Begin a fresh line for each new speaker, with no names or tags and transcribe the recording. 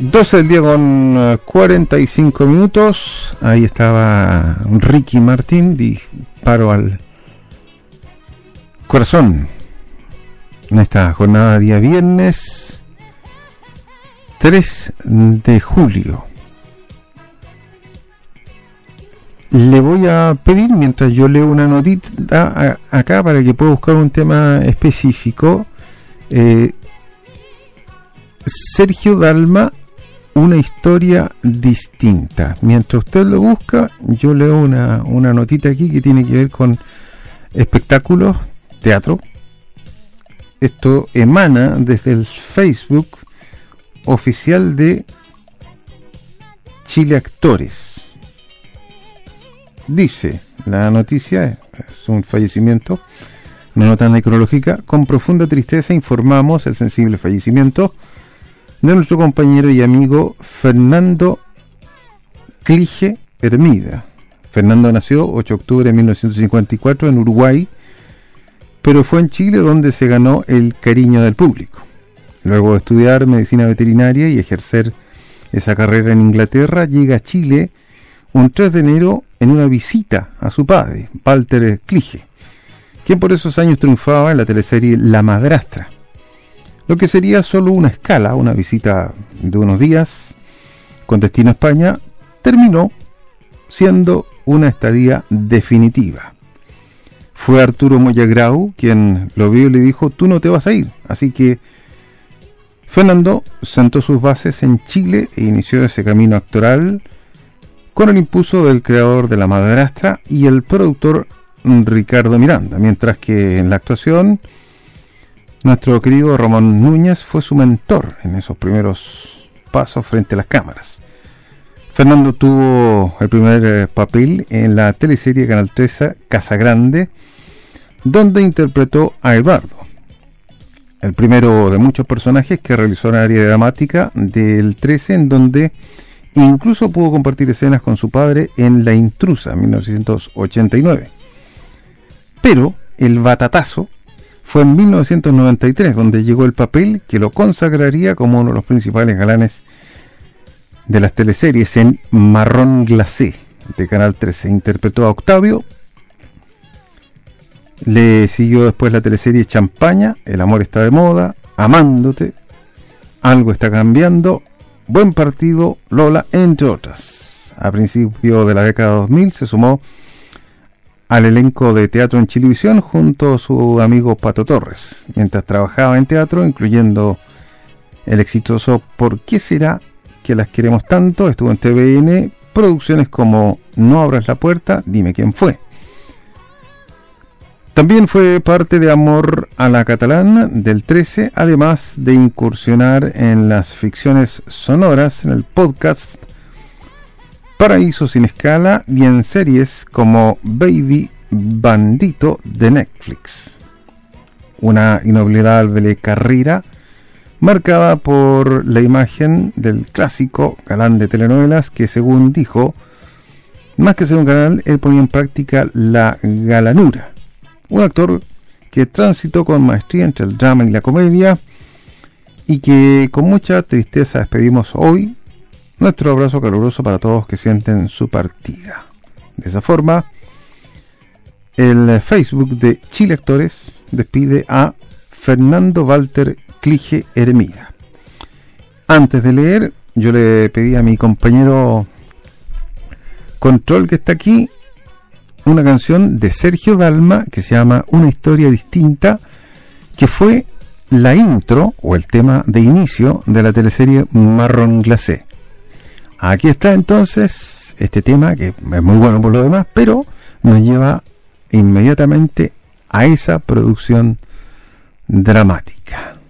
12 del día con 45 minutos. Ahí estaba Ricky Martin, Disparo al Corazón. En esta jornada día viernes 3 de julio. Le voy a pedir, mientras yo leo una notita acá para que pueda buscar un tema específico, Sergio Dalma, una historia distinta. Mientras usted lo busca, yo leo una notita aquí que tiene que ver con espectáculos, teatro. Esto emana desde el Facebook oficial de Chile Actores. Dice la noticia, es un fallecimiento, una nota necrológica: con profunda tristeza informamos el sensible fallecimiento de nuestro compañero y amigo Fernando Clige Hermida. Fernando nació 8 de octubre de 1954 en Uruguay, pero fue en Chile donde se ganó el cariño del público. Luego de estudiar medicina veterinaria y ejercer esa carrera en Inglaterra, llega a Chile un 3 de enero en una visita a su padre, Walter Clige, quien por esos años triunfaba en la teleserie La Madrastra. Lo que sería solo una escala, una visita de unos días con destino a España, terminó siendo una estadía definitiva. Fue Arturo Moya Grau quien lo vio y le dijo: tú no te vas a ir. Así que Fernando sentó sus bases en Chile e inició ese camino actoral con el impulso del creador de La Madrastra y el productor Ricardo Miranda, mientras que en la actuación nuestro querido Ramón Núñez fue su mentor en esos primeros pasos frente a las cámaras. Fernando tuvo el primer papel en la teleserie Canal 13 Casa Grande, donde interpretó a Eduardo, el primero de muchos personajes que realizó en el área dramática del 13, en donde incluso pudo compartir escenas con su padre en La Intrusa, en 1989. Pero el batatazo fue en 1993, donde llegó el papel que lo consagraría como uno de los principales galanes de las teleseries en Marrón Glacé de Canal 13. Interpretó a Octavio. Le siguió después la teleserie Champaña, El amor está de moda, Amándote, Algo está cambiando, Buen partido, Lola, entre otras. A principios de la década 2000 se sumó al elenco de teatro en Chilevisión junto a su amigo Pato Torres, mientras trabajaba en teatro, incluyendo el exitoso ¿Por qué será que las queremos tanto? Estuvo en TVN, producciones como No abras la puerta, Dime quién fue. También fue parte de Amor a la Catalán del 13, además de incursionar en las ficciones sonoras, en el podcast Paraíso sin escala y en series como Baby Bandito de Netflix. Una inolvidable carrera marcada por la imagen del clásico galán de telenovelas que, según dijo, más que ser un galán, él ponía en práctica la galanura. Un actor que transitó con maestría entre el drama y la comedia y que con mucha tristeza despedimos hoy. Nuestro abrazo caluroso para todos que sienten su partida. De esa forma, el Facebook de Chile Actores despide a Fernando Walter Clige Hermida. Antes de leer, yo le pedí a mi compañero Control, que está aquí, una canción de Sergio Dalma que se llama Una historia distinta, que fue la intro o el tema de inicio de la teleserie Marrón Glacé. Aquí está entonces este tema, que es muy bueno por lo demás, pero nos lleva inmediatamente a esa producción dramática.